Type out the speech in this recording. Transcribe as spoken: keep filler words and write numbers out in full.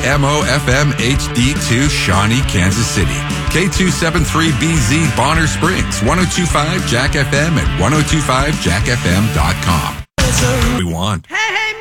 M O F M H D two, Shawnee, Kansas City. K two seventy-three B Z, Bonner Springs, ten twenty-five Jack F M, and ten twenty-five jack f m dot com. We want. Hey, hey,